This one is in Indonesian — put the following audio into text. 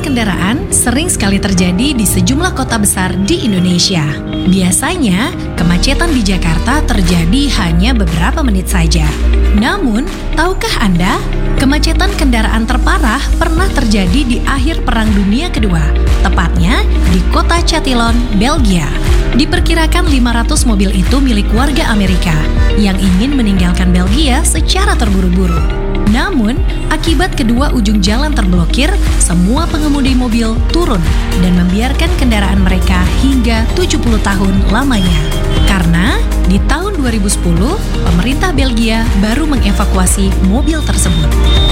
kendaraan sering sekali terjadi di sejumlah kota besar di Indonesia. Biasanya, kemacetan di Jakarta terjadi hanya beberapa menit saja. Namun, tahukah Anda, kemacetan kendaraan terparah pernah terjadi di akhir Perang Dunia Kedua, tepatnya di kota Chatillon, Belgia. Diperkirakan 500 mobil itu milik warga Amerika yang ingin meninggalkan Belgia secara terburu-buru. Namun, akibat kedua ujung jalan terblokir, semua pengemudi mobil turun dan membiarkan kendaraan mereka hingga 70 tahun lamanya. Karena di tahun 2010, pemerintah Belgia baru mengevakuasi mobil tersebut.